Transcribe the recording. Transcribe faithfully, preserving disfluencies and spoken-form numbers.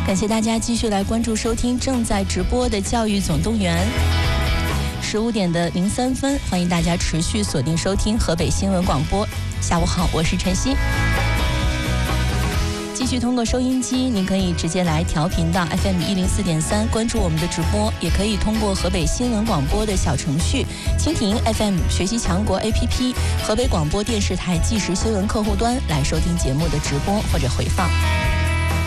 感谢大家继续来关注收听正在直播的教育总动员。十五点的零三分，欢迎大家持续锁定收听河北新闻广播。下午好，我是晨曦。继续通过收音机，您可以直接来调频到 F M 一零四点三，关注我们的直播，也可以通过河北新闻广播的小程序、蜻蜓 F M、学习强国 A P P、河北广播电视台即时新闻客户端来收听节目的直播或者回放。